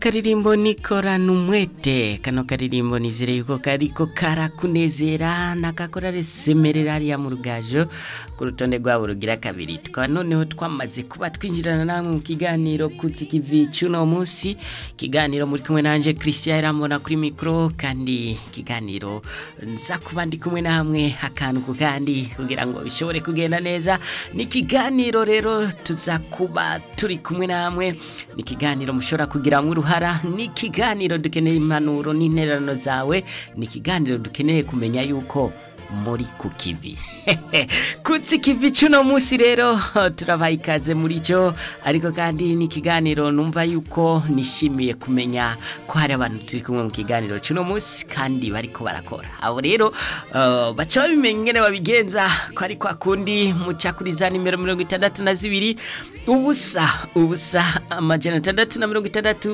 Karirimbo nikorana umwete kano karirimbo nizere yuko kariko karakunezera nakakora resemerera ari mu rugajo ku rutonde rwabo rugira kabiri twa noneho twamaze kuba twinjirana namwe mu kiganiro kutsi kivi cyuno munsi kiganiro muri kumwe nanje Christian Irambona kuri micro kandi kiganiro nza kuba ndi kumwe namwe akantu ku kandi kugira ngo bishobore kugenda neza ni kiganiro rero tuzakuba turi kumwe namwe ni kiganiro mushobora kugira mu ruhara ni kiganiro dukeneye impanuro n'intererano zawe ni kiganiro dukeneye kumenya yuko muri kukivi kutsi kivi cyuno munsi rero turabaye ikaze muri cyo ariko kandi ni kiganiro numva yuko nishimiye kumenya ko hari abantu turi kumwe mu kiganiro cyuno munsi kandi bariko barakora abo rero baca babimenya ngene babigenza ko ariko akundi muca kuri za nimero 62 ubusa amajana 666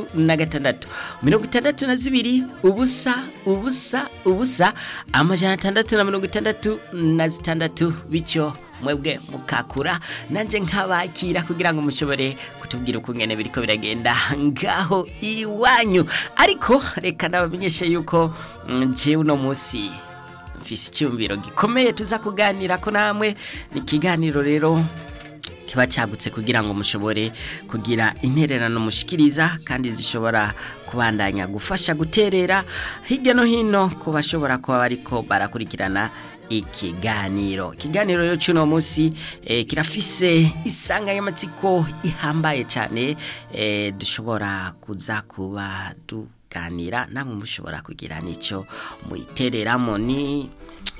62 ubusa amajana 666 bicho mwebwe mukakura nanje nkabakira kugira ngo mushobore kutubwira uko ngene biriko biragenda ngaho iwanyu ariko reka nabamenyeshe yuko je uno munsi mfise icyumviro gikomeye tuza kuganira ko namwe ni kiganiro rero kiba cyagutse kugira ngo mushobore kugira intererano mushikiriza kandi zishobora kubandanya gufasha guterera hirya no hino kubashobora kuba bariko barakurikirana ikiganiro rero cyuno munsi kirafise isanga y'amatsiko ihambaye cyane dushobora kuza kuba tuganira namwe mushobora kugira nico muitereramo ni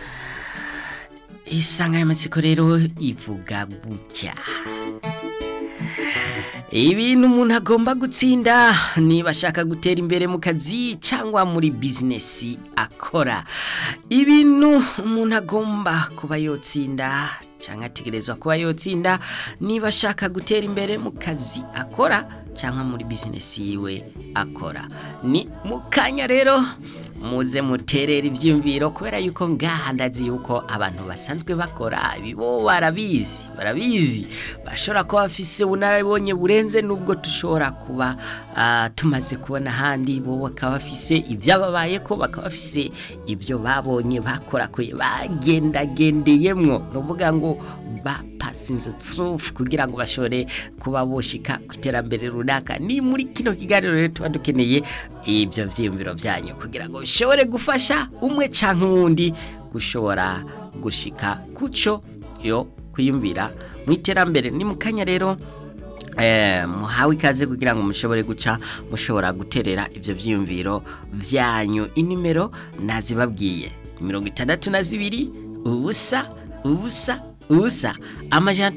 isanga y'amatsiko rero ivuga gutya ibintu umuntu agomba gutsinda niba ashaka gutera imbere mu kazi cyangwa muri business akora ibintu umuntu agomba kuba yotsinda cyangwa ategerezwa kuba yotsinda niba ashaka gutera imbere mu kazi akora cyangwa muri business yiwe akora ni mukanya rero muze muterera ivyumviro kubera yuko ngaha ndazi yuko abantu basanzwe bakora bibo barabizi bashora ko bafise bunarabonye burenze nubwo tushora kuba tumaze kubona handi bo bakaba bafise ibyababaye ko bakaba bafise ibyo babonye bakora ko bagendagendeyemwo novuga ngo ba passing the truth kugira ngo bashore kuba boshika kwiterambere runaka ni muri kino kiganiro rero tuba dukeneye ibyo vyiyumviro byanyu kugira ngo bishobore gufasha umwe canke uwundi gushobora gushika kuco yo kwiyumvira mu iterambere ni mukanya rero muhawe ikaze kugira ngo mushobore guca mushobora guterera ibyo vyiyumviro byanyu inimero nazibabwiye 62 ubusa amajana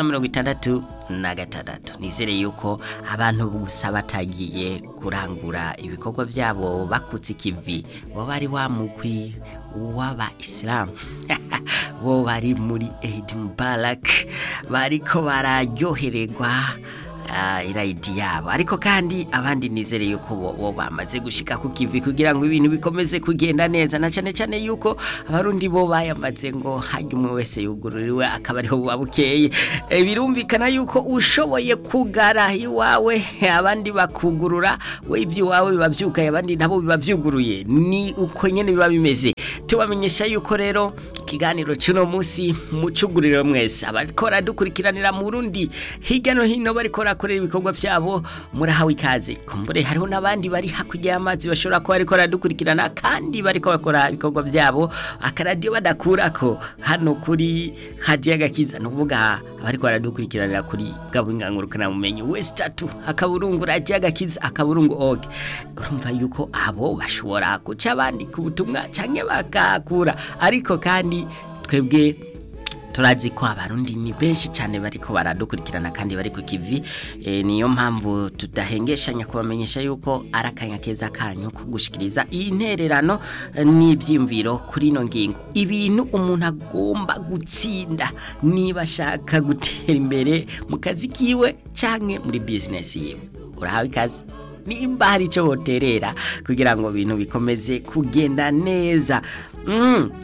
666 nizere yuko abantu gusa batagiye kurangura ibikorwa byabo bakutse ikivi bo bari wa mugwi w'aba Islam bo bari muri Eid Mubarak bariko bararyohererwa iraidi yabo ariko kandi abandi nizere yuko bo bamaze gushika ku kivi kugira ngo ibintu bikomeze kugenda neza na cyane yuko abarundi bo bayamaze ngo hajye umwe wese yugururiwe akaba ariho babukeye birumvikana yuko ushoboye kugara iwawe abandi bakugurura we ibyo wawe bibavyukaye abandi nabo bibavyuguruye ni uko nyene biba bimeze tubamenyesha yuko rero kiganiro cyuno munsi mucuguriro mwese abakora dukurikiranira mu Burundi hirya no hino barikora korera ibikorwa byabo murahawe ikaze kumbure hariho nabandi bari hakujya y'amazi bashobora ko bariko radukurikirana kandi bariko bakora ibikorwa byabo akaradiyo badakurako hano kuri hadiya gakiza nuvuga bariko radukurikiranira kuri gabungangurukana mumenye West 3 akaburungu radiyo gakiza akaburungu og urumva yuko abo bashobora kuca abandi ku butumwa canke bakakura ariko kandi twebwe turazi ko abarundi ni benshi cyane bariko baradukurikirana kandi bari ku kivi niyo mpamvu tudahengeshanya kubamenyesha yuko arakanya keza kanyu ko gushikiriza intererano n'ivyimviro kuri no ngingo ibintu umuntu agomba gutsinda niba ashaka gutera imbere mu kazi kiwe canke muri business yiwe urahawe ikaze nimba hari cyo boterera kugira ngo ibintu bikomeze kugenda neza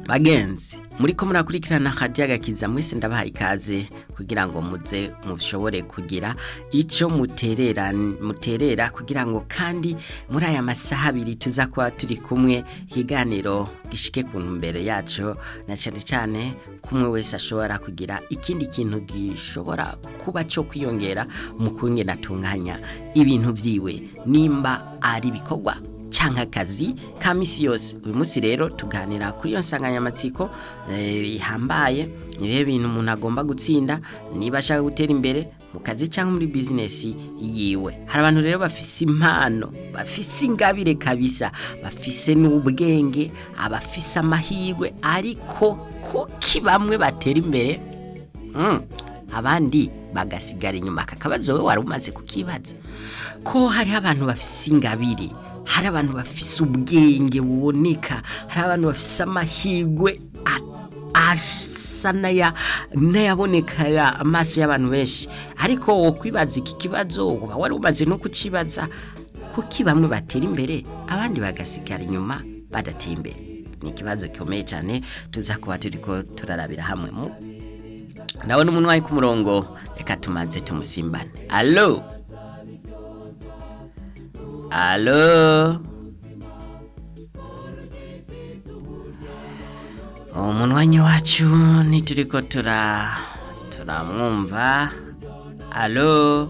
bagenzi muriko murakurikirana hajya gakiza mwese ndabaha ikaze kugira ngo muze mushobore kugira ico muterera kugira ngo kandi muri aya masaha abiri tuza kuba turi kumwe ikiganiro gishike ku ntumbero yacu na cyane kumwe wese ashobora kugira ikindi kintu gishobora kuba cyo kwiyongera mu kunge natunganya ibintu vyiwe nimba ari bikorwa canka akazi ka misi yose. Uyu munsi rero tuganira kuri iyo nsanganyamatsiko ihambaye nibihe bintu umuntu agomba gutsinda niba ashaka gutera imbere mu kazi cyangwa muri business yiwe. Hari abantu rero bafise impano, bafise ingabire kabisa, bafise n'ubwenge, abafise amahirwe, ariko kuki bamwe batera imbere abandi bagasigara inyuma. Kakabazo we wari umaze kukibaza ko hari abantu bafise ingabire, hari abantu bafise ubwenge buboneka, hari abantu bafise amahirwe asa n'ayabonekera amaso y'abantu benshi, ariko wo kwibaza iki kibazo uba wari umaze no kucibaza kuki bamwe batera imbere abandi bagasigara inyuma badatera imbere. Ni ikibazo gikomeye cyane tuza kuba turiko turarabira hamwe. Ndabona umuntu wari ku murongo, reka tumaze tumusimbane. Allo umunwanyi wacu nituriko turamwumva. Allo,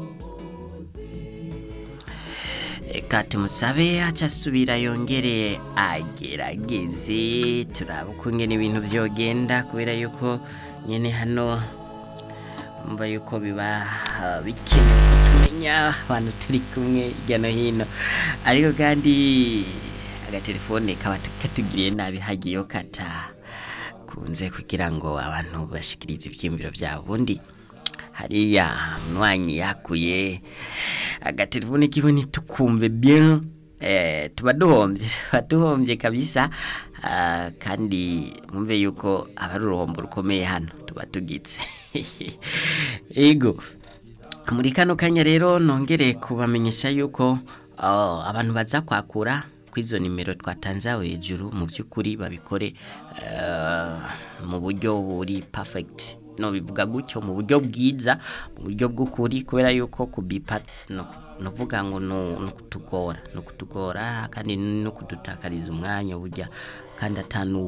reka tumusabe aca asubira yongere agerageze turaba uko ngene ibintu vyogenda, kubera yuko nyene hano mba yuko biba bikenewe tumenya abantu turi kumwe hirya no hino, ariko kandi agatelefone kaba katugiriye nabi hagiyeho kunze kugira ngo abantu bashikirize ivyiyumviro byabo. Ubundi hariya mwanyi yakuye agatelefone kibone tukumve bien, tuba duhombye kabisa, kandi mwumve yuko abari uruhombo rukomeye hano tuba tugitse. Ego muri kano kanya rero nongere kubamenyesha yuko abantu baza kwakura kwizo nimero twatanze hejuru mu byukuri babikore mu buryo buri perfect, no bivuga gutyo mu buryo bwiza, mu buryo bw'ukuri, kubera yuko kubipa no vuga ngo no kutugora kandi no kudutakariza umwanya burya kandi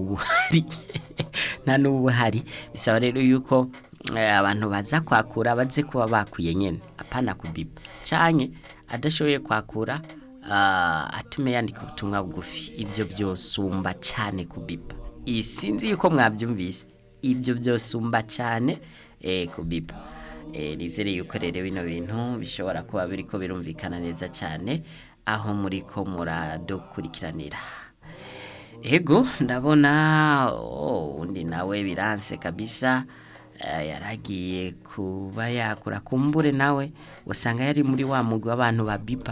nta n'ubu hari. Bisaba rero yuko abantu baza kwakura baze kuba bakuye nyene, apana kubipa canke adashoboye kwakura atume yandika ubutumwa bugufi. Ibyo byosumba cyane kubipa. Isinzi yuko mwabyumvise, ibyo byosumba cyane kubipa. Nizere yuko rero bino bintu bishobora kuba biriko birumvikana neza cyane aho muri ko muradukurikiranira. Ego ndabona undi nawe biranse kabisa, yaragiye kuba yakura kumbure nawe usanga yari muri wa mugwi w'abantu babipa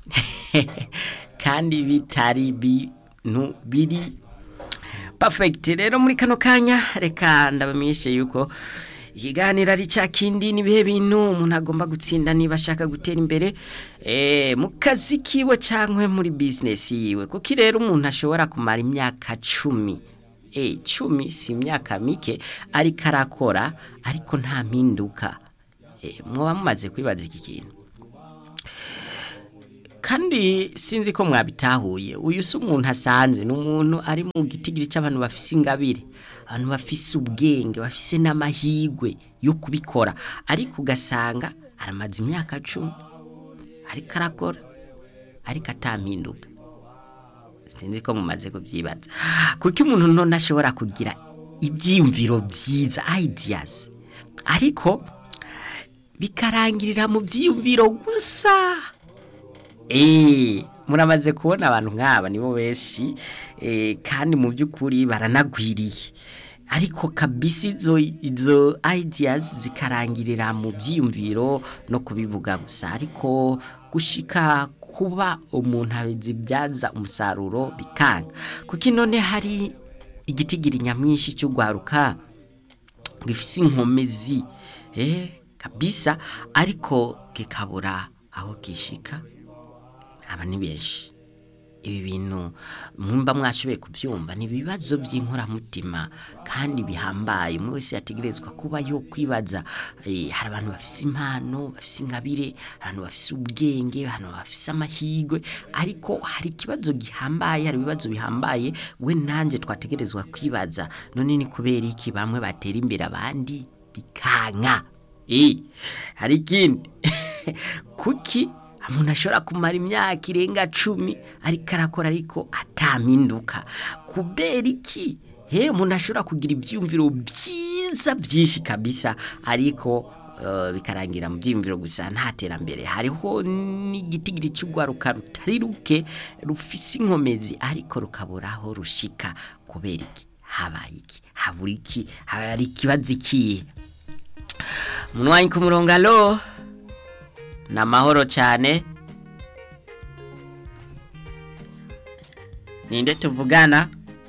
kandi bitari bintu biri perfect. Rero muri kano kanya reka ndabamenyeshe yuko ikiganiro ari cya kindi nibihe bintu umuntu agomba gutsinda niba ashaka gutera imbere mu kazi kiwe cyangwa muri business yiwe. Kuko rero umuntu ashobora kumara imyaka 10 si imyaka mike ariko arakora ariko nta mpinduka. Mwoba mumaze kwibaza iki kintu, kandi sinzi ko mwabitahuye. Uyu si umuntu asanzwe, ni umuntu ari mu gitigiri cy'abantu bafise ingabire, abantu bafise ubwenge, bafise n'amahirwe yo kubikora, ariko ugasanga aramaze imyaka 10 ariko arakora ariko atampinduka. Sinzi ko mumaze kubyibaza kuko umuntu none ashobora kugira ibyiyumviro byiza, ideas, ariko bikarangirira mu byiyumviro gusa. Muramaze kubona abantu nk'aba nibo benshi, kandi mu by'ukuri baranagwiriye, ariko kabisa izo ideas zikarangirira mu byiyumviro no kubivuga gusa, ariko gushika kuba umuntu azibyaza umusaruro bikanga. Kuko none hari igitigiri nyamwinshi cy'ugwaruka gifise inkomezi kabisa, ariko kikabura aho gishika. Aba ni benshi ibi bintu mwumva mwashoboye kubyumva ni ibibazo by'inkoramutima kandi bihambaye umwe wese yategerezwa kuba yo kwibaza. Hari abantu bafise impano, bafise ingabire, abantu bafise ubwenge, abantu bafise amahirwe, ariko hari ikibazo gihambaye, hari ibibazo bihambaye we nanje twategerezwa kwibaza. None ni kubera iki bamwe batera imbere abandi bikanka? Hari ikindi kuki umuntu ashobora kumara imyaka irenga 10 ariko arakora ariko ataminduka? Kubera iki? Umuntu ashobora kugira ibyumviro byiza byinshi kabisa ariko bikarangira mu byimviro gusa nta terambere. Hariho n'igitigiri cy'ugwaruka rutari ruke rufise inkomezi ariko rukaburaho rushika. Kubera iki? Habaye iki? Habura iki? Hari ikibazo iki? Munwanyi ku murongo, alo, na mahoro cyane, ninde tuvugana?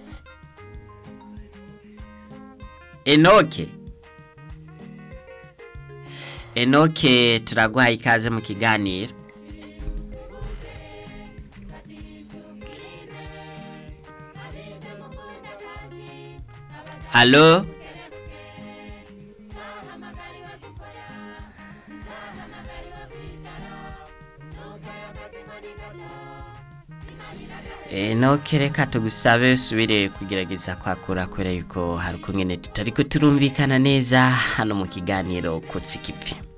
Enoke, turaguhaye ikaze mu kiganiro. Alo, Enoke, reka tugusabe subire kugerageza kwakura kubera yuko hari ukungene tutariko turumvikana neza hano mu kiganiro Kotsa Ikivi.